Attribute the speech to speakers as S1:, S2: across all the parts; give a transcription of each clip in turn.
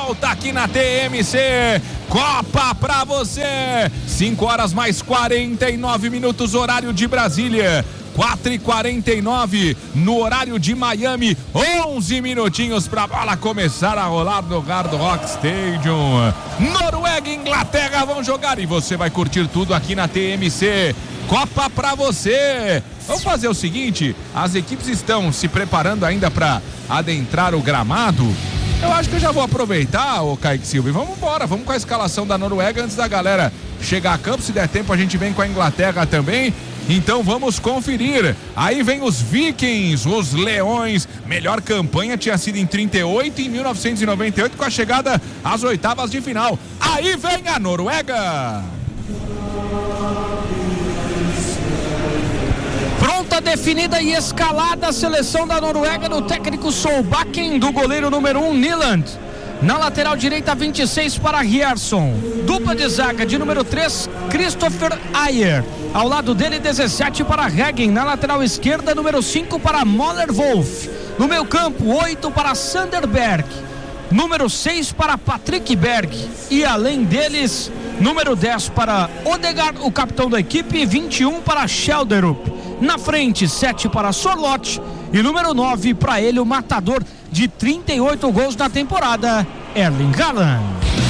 S1: volta aqui na TMC. Copa pra você. 5 horas mais 49 minutos, horário de Brasília. 4h49 no horário de Miami. 11 minutinhos pra bola começar a rolar no Hard Rock Stadium. Noruega e Inglaterra vão jogar e você vai curtir tudo aqui na TMC. Copa pra você. Vamos fazer o seguinte, as equipes estão se preparando ainda para adentrar o gramado. Eu acho que eu já vou aproveitar, ô Kaique Silva, e vamos embora, vamos com a escalação da Noruega antes da galera chegar a campo. Se der tempo a gente vem com a Inglaterra também. Então vamos conferir. Aí vem os Vikings, os Leões. Melhor campanha tinha sido em 38 e em 1998 com a chegada às oitavas de final. Aí vem a Noruega.
S2: Pronta, definida e escalada a seleção da Noruega do técnico Solbakken, do goleiro número 1, Nyland. Na lateral direita, 26 para Rierson. Dupla de zaga de número 3, Christopher Ayer. Ao lado dele, 17 para Hagen. Na lateral esquerda, número 5 para Möller Wolf. No meio campo, 8 para Sanderberg. Número 6 para Patrick Berg. E além deles, número 10 para Odegaard, o capitão da equipe, e 21 para Schelderup. Na frente, 7 para Sorloth. E número 9 para ele, o matador de 38 gols na temporada, Erling Haaland.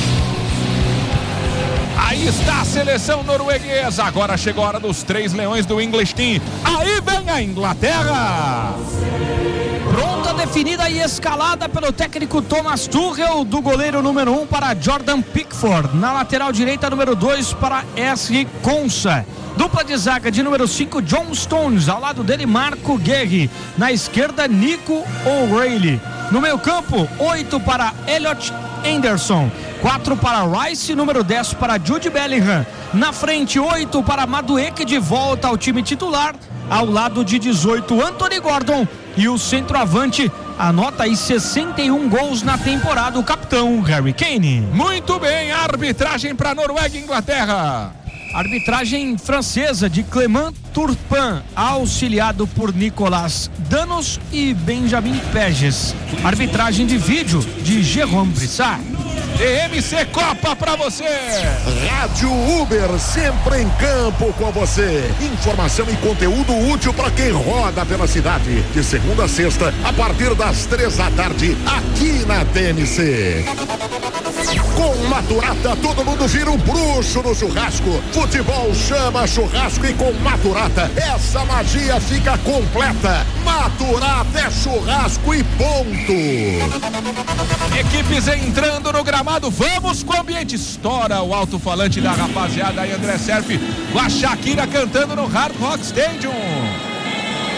S1: Aí está a seleção norueguesa. Agora chegou a hora dos 3 leões do English Team. Aí vem a Inglaterra.
S2: Pronta, definida e escalada pelo técnico Thomas Tuchel, do goleiro número 1 para Jordan Pickford. Na lateral direita, número 2 para Esri Konsa. Dupla de zaga de número 5, John Stones. Ao lado dele, Marco Guerri. Na esquerda, Nico O'Reilly. No meio campo, 8 para Elliot Anderson. 4 para Rice, número 10 para Jude Bellingham. Na frente, 8 para Madueke, de volta ao time titular. Ao lado de 18, Anthony Gordon. E o centroavante anota aí 61 gols na temporada, o capitão Harry Kane.
S1: Muito bem, arbitragem para Noruega e Inglaterra.
S2: Arbitragem francesa de Clément Turpin, auxiliado por Nicolas Danos e Benjamin Peges. Arbitragem de vídeo de Jérôme Brissard.
S1: TMC Copa pra você.
S3: Rádio Uber, sempre em campo com você. Informação e conteúdo útil para quem roda pela cidade. De segunda a sexta, a partir das 3 da tarde, aqui na TMC. Com Maturata, todo mundo vira um bruxo no churrasco. Futebol chama churrasco e com Maturata, essa magia fica completa. Maturata é churrasco e ponto.
S1: Equipes entrando no gramado, vamos com o ambiente. Estoura o alto-falante da rapaziada aí, André Serfi, com a Shakira cantando no Hard Rock Stadium.